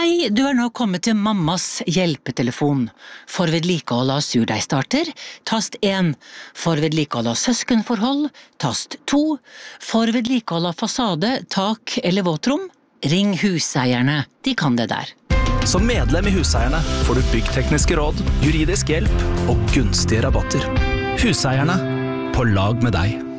Hei, du nå kommet til mammas hjelpetelefon. For vedlikehold av surdeigstarter, tast 1. For vedlikehold av søskenforhold, tast 2. For vedlikehold av fasade, tak eller våtrom, ring huseierne. De kan det der. Som medlem i Huseierne får du byggtekniske råd, juridisk hjelp og gunstige rabatter. Huseierne, på lag med deg.